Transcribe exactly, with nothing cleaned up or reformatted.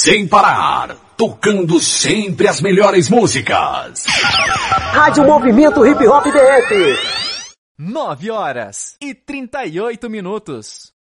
sem parar, tocando sempre as melhores músicas. Rádio Movimento Hip Hop D F. Nove horas e trinta e oito minutos.